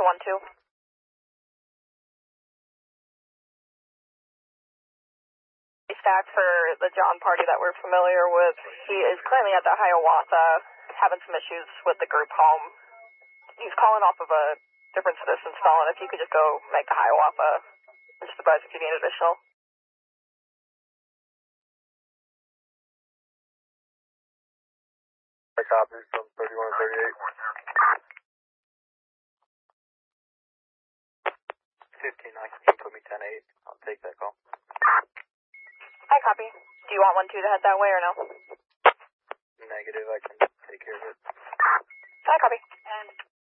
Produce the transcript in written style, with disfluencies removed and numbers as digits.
1-2. Stack for the John party that we're familiar with. He is currently at the Hiawatha, having some issues with the group home. He's calling off of a different citizen's phone. If you could just go make the Hiawatha, and just advise if you need additional. I copy from 31 to 38. 15, I can put me 10-8. I'll take that call. Hi, copy. Do you want 1-2 to head that way or no? Negative, I can take care of it. Hi, copy. And